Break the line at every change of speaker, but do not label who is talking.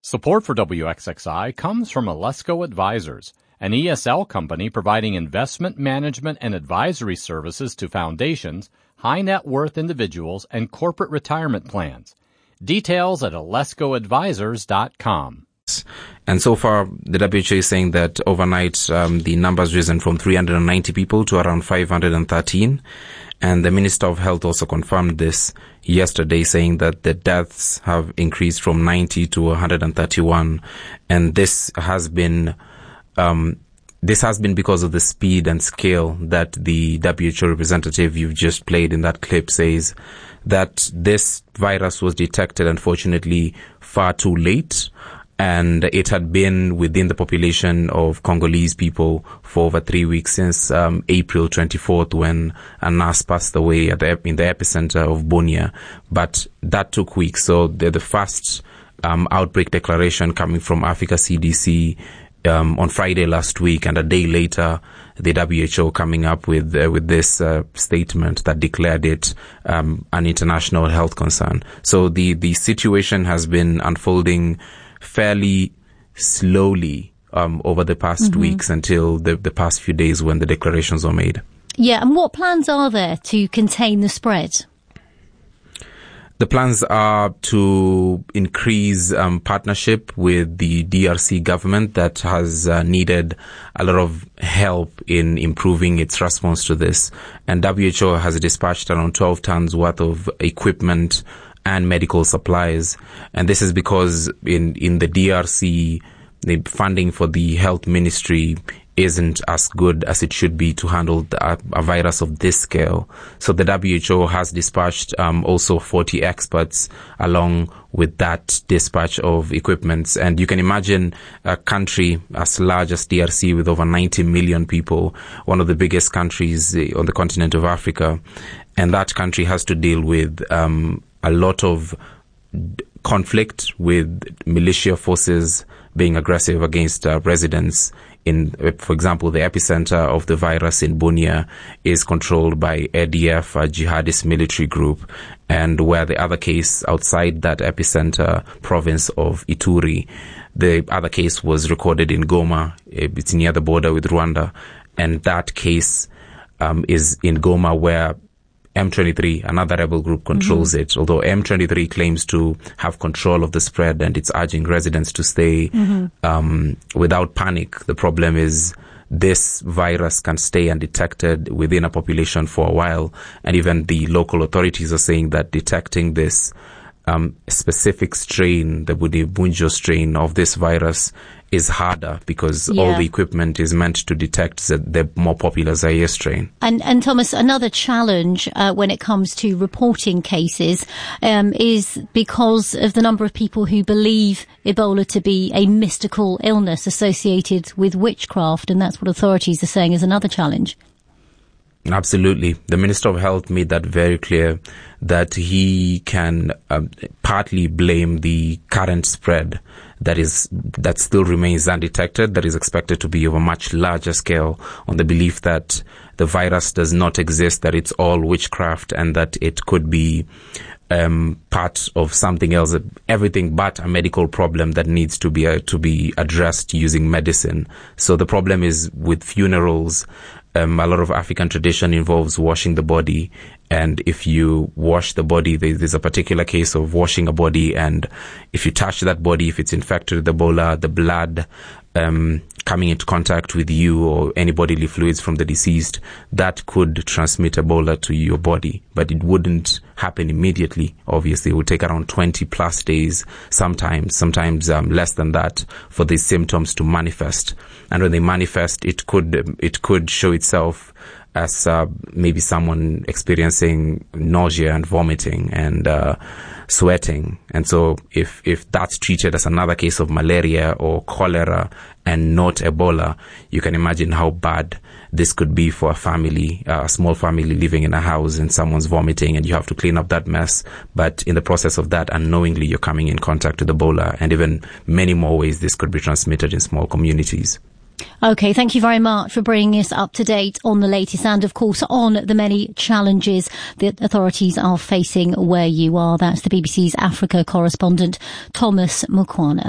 Support for WXXI comes from Alesco Advisors, an ESL company providing investment management and advisory services to foundations, high net worth individuals, and corporate retirement plans. Details at alescoadvisors.com.
And so far, the WHO is saying that overnight, the number's risen from 390 people to around 513. And the Minister of Health also confirmed this yesterday, saying that the deaths have increased from 90 to 131. And this has been because of the speed and scale that the WHO representative you've just played in that clip says that this virus was detected, unfortunately, far too late. And it had been within the population of Congolese people for over 3 weeks, since April 24th, when a nurse passed away in the epicenter of Bunia. But that took weeks. So the first outbreak declaration coming from Africa CDC on Friday last week, and a day later, the WHO coming up with this statement that declared it an international health concern. So the situation has been unfolding fairly slowly over the past weeks until the past few days when the declarations were made.
Yeah, and what plans are there to contain the spread?
The plans are to increase partnership with the DRC government that has needed a lot of help in improving its response to this. And WHO has dispatched around 12 tons worth of equipment and medical supplies. And this is because in the DRC, the funding for the health ministry isn't as good as it should be to handle a virus of this scale. So the WHO has dispatched also 40 experts along with that dispatch of equipment. And you can imagine a country as large as DRC with over 90 million people, one of the biggest countries on the continent of Africa. And that country has to deal with a lot of conflict, with militia forces being aggressive against residents. For example, the epicenter of the virus in Bunia is controlled by ADF, a jihadist military group, and where the other case outside that epicenter province of Ituri, the other case was recorded in Goma. It's near the border with Rwanda, and that case is in Goma, where M23, another rebel group, controls it. Although M23 claims to have control of the spread and it's urging residents to stay without panic. The problem is this virus can stay undetected within a population for a while. And even the local authorities are saying that detecting this specific strain, the Budibunjo strain of this virus, is harder because all the equipment is meant to detect the more popular Zaire strain.
And Thomas, another challenge when it comes to reporting cases is because of the number of people who believe Ebola to be a mystical illness associated with witchcraft, and that's what authorities are saying is another challenge.
Absolutely. The Minister of Health made that very clear, that he can partly blame the current spread that still remains undetected, that is expected to be of a much larger scale, on the belief that the virus does not exist, that it's all witchcraft, and that it could be part of something else, everything but a medical problem that needs to be addressed using medicine. So the problem is with funerals. A lot of African tradition involves washing the body, and if you wash the body, there's a particular case of washing a body, and if you touch that body, if it's infected with Ebola, the blood coming into contact with you or any bodily fluids from the deceased, that could transmit Ebola to your body. But it wouldn't happen immediately. Obviously, it would take around 20 plus days, sometimes less than that, for these symptoms to manifest. And when they manifest, it could show itself as maybe someone experiencing nausea and vomiting and sweating. And so if that's treated as another case of malaria or cholera and not Ebola, you can imagine how bad this could be for a family, a small family living in a house, and someone's vomiting and you have to clean up that mess. But in the process of that, unknowingly, you're coming in contact with Ebola, and even many more ways this could be transmitted in small communities.
Okay, thank you very much for bringing us up to date on the latest and, of course, on the many challenges that authorities are facing where you are. That's the BBC's Africa correspondent, Thomas Mukwana.